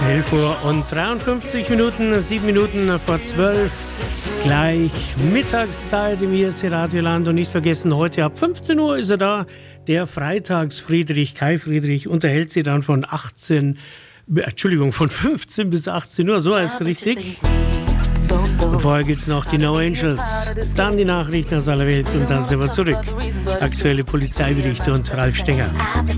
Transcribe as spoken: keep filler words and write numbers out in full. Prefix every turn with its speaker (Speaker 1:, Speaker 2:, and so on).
Speaker 1: elf Uhr und dreiundfünfzig Minuten, sieben Minuten vor zwölf, gleich Mittagszeit im I S C Radioland. Und nicht vergessen, heute ab fünfzehn Uhr ist er da, der Freitagsfriedrich. Kai Friedrich unterhält Sie dann von achtzehn, Entschuldigung, von fünfzehn bis achtzehn Uhr, so heißt es richtig. Und vorher gibt es noch die No Angels, dann die Nachrichten aus aller Welt und dann sind wir zurück. Aktuelle Polizeiberichte und Ralf Stenger.